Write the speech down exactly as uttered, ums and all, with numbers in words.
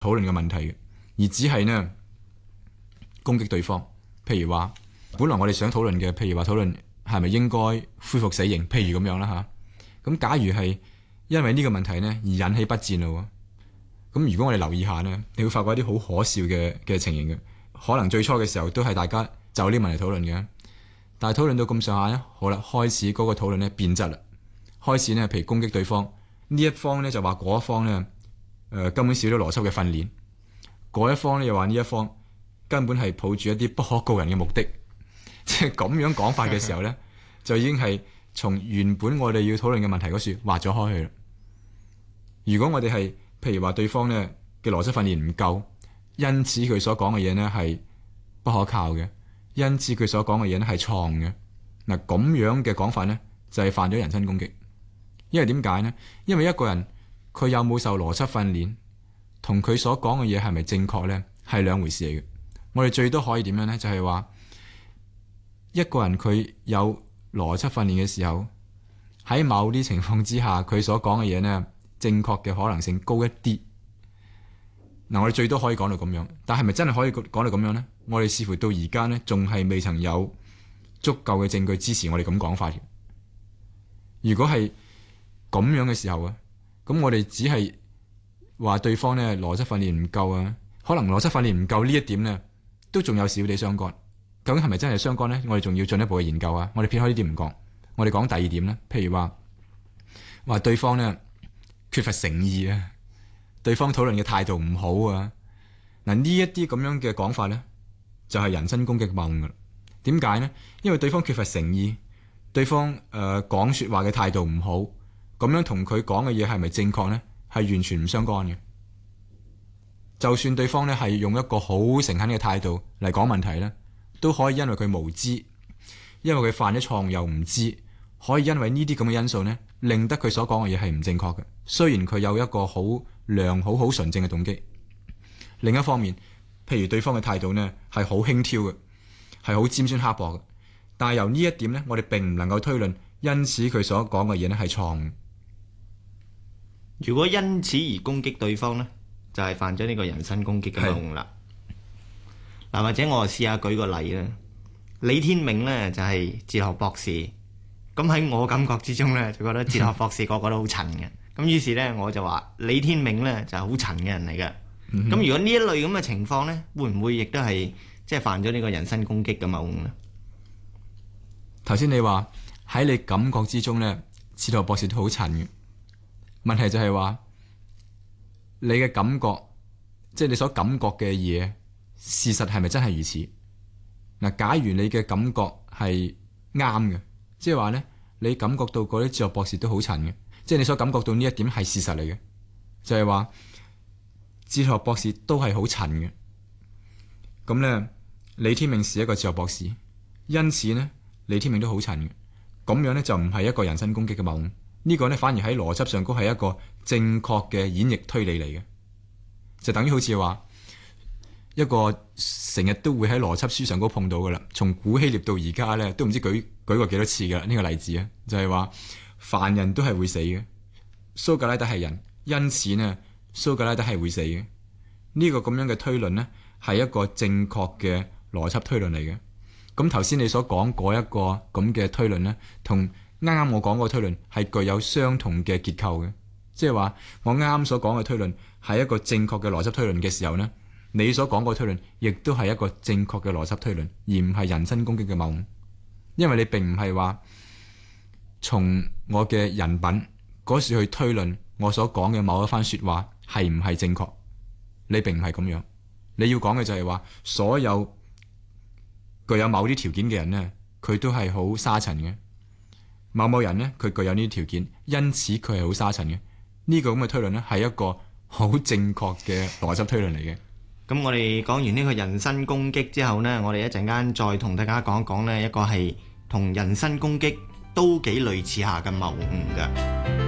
討論嘅問題嘅，而只係呢攻擊對方。譬如話，本來我哋想討論嘅，譬如話討論係咪應該恢復死刑，譬如咁樣啦吓。咁假如係因為呢個問題呢而引起不戰咯，咁如果我哋留意下呢，你會發覺一啲好可笑嘅嘅情形嘅。可能最初嘅時候都係大家就呢個問題討論嘅，但係討論到咁上下呢，好啦，開始嗰個討論呢變質啦，開始呢，譬如攻擊對方，呢一方呢就話嗰一方呢，誒、呃、根本少咗邏輯嘅訓練，嗰一方呢又話呢一方根本係抱住一啲不可告人嘅目的，即係咁樣講法嘅時候呢，就已經係從原本我哋要討論嘅問題嗰處劃咗開去啦。如果我哋係譬如話對方呢嘅邏輯訓練唔夠，因此佢所講嘅嘢呢係不可靠嘅，因此佢所講嘅嘢呢係錯嘅。嗱，咁樣嘅講法呢，就係、是、犯咗人身攻擊。因為點解呢？因為一個人佢有冇受邏輯訓練，同佢所講嘅嘢係咪正確呢，係兩回事嚟嘅。我哋最多可以點樣呢？就係、是、話一個人佢有邏輯訓練嘅時候，喺某啲情況之下，佢所講嘅嘢呢，正確嘅可能性高一啲。嗱，我哋最多可以講到咁樣，但係咪真係可以講到咁樣呢？我哋似乎到而家呢，仲係未曾有足夠嘅證據支持我哋咁講法嘅。如果係咁樣嘅時候啊，咁我哋只係話對方呢邏輯訓練唔夠啊，可能邏輯訓練唔夠呢一點呢，都仲有少少相干。究竟係咪真係相干呢？我哋仲要進一步嘅研究啊。我哋撇開呢啲唔講，我哋講第二點呢，譬如話話對方呢缺乏誠意啊。對方討論嘅態度唔好啊！嗱，呢一啲咁樣嘅講法呢，就係、是、人身攻擊夢噶啦。點解呢？因為對方缺乏誠意，對方誒、呃、講說話嘅態度唔好，咁樣同佢講嘅嘢係咪正確呢？係完全唔相干嘅。就算對方呢係用一個好誠懇嘅態度嚟講問題呢，都可以因為佢無知，因為佢犯咗錯誤又唔知，可以因為呢啲咁嘅因素呢，令得佢所講嘅嘢係唔正確嘅。雖然佢有一個好良好、好純正嘅動機。另一方面，譬如對方嘅態度呢係好輕佻嘅，係好尖酸刻薄嘅。但係由呢一點呢，我哋並唔能夠推論，因此佢所講嘅嘢呢係錯誤。 如果因此而攻擊對方呢，就係、是、犯咗呢個人身攻擊嘅夢啦。嗱，或者我試下舉個例啦。李天命呢就係、是、哲學博士，咁喺我感覺之中呢，就覺得哲學博士個個都好塵嘅。咁於是咧，我就話李天命咧就係好塵嘅人嚟嘅。咁、嗯、如果呢一類咁嘅情況咧，會唔會亦都係即係犯咗呢個人身攻擊嘅夢咧？ 頭先你話喺你感覺之中咧，哲學博士都好塵嘅。問題就係話你嘅感覺，即係你所感覺嘅嘢，事實係咪真係如此？嗱，假如你嘅感覺係啱嘅，即係話咧，你感覺到嗰啲哲學博士都好塵嘅。即係你所感覺到呢一點係事實嚟嘅，就係話哲學博士都係好塵嘅。咁咧，李天命是一個哲學博士，因此呢，李天命都好塵嘅。咁樣呢，就唔係一個人身攻擊嘅謬誤，呢個呢，反而喺邏輯上高係一個正確嘅演繹推理嚟嘅，就等於好似話一個成日都會喺邏輯書上高碰到噶啦，從古希臘到而家呢，都唔知舉舉過幾多次噶啦呢個例子啊，就係話。凡人都係會死嘅，蘇格拉底係人，因此呢，蘇格拉底係會死嘅。呢、這個咁樣嘅推論呢，係一個正確嘅邏輯推論嚟嘅。咁頭先你所講嗰一個咁嘅推論呢，同啱啱我講個推論係具有相同嘅結構嘅，即係話我啱啱所講嘅推論係一個正確嘅邏輯推論嘅時候呢，你所講個推論亦都係一個正確嘅邏輯推論，而唔係人身攻擊嘅謬誤，因為你並唔係話。從我嘅人品嗰時去推論我所講嘅某一番說話係唔係正確，你並唔係咁樣。你要講嘅就係話，所有具有某啲條件嘅人呢，佢都係好沙塵嘅。某某人呢，佢具有呢啲條件，因此佢係好沙塵嘅。呢個咁嘅推論呢，係一個好正確嘅邏輯推論嚟嘅。 咁我哋講完呢個人身攻擊之後呢，我哋一陣間再同大家講一講呢一個係同人身攻擊都幾類似下嘅謬誤㗎。